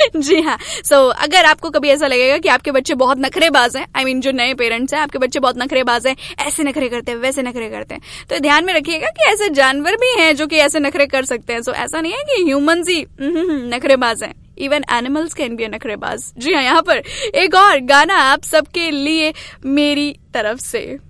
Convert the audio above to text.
जी हाँ। सो अगर आपको कभी ऐसा लगेगा कि आपके बच्चे बहुत नखरेबाज हैं, आई मीन जो नए पेरेंट्स हैं, आपके बच्चे बहुत नखरेबाज हैं, ऐसे नखरे करते हैं, वैसे नखरे करते हैं, तो ध्यान में रखिएगा कि ऐसे जानवर भी हैं जो कि ऐसे नखरे कर सकते हैं। सो ऐसा नहीं है कि ह्यूमंस ही नखरेबाज हैं, इवन एनिमल्स कैन बी नखरेबाज। जी हाँ, यहाँ पर एक और गाना आप सबके लिए मेरी तरफ से।